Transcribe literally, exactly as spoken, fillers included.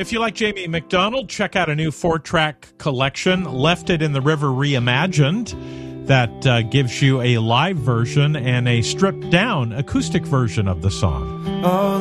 If you like Jamie McDonald, check out a new four-track collection, Left It in the River Reimagined, that uh, gives you a live version and a stripped-down acoustic version of the song. Oh,